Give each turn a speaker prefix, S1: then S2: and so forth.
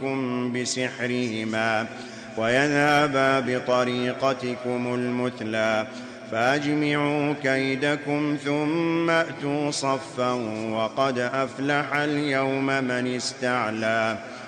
S1: بسحرهما ويذهبا بطريقتكم المثلى فأجمعوا كيدكم ثم أتوا صفا وقد أفلح اليوم من استعلى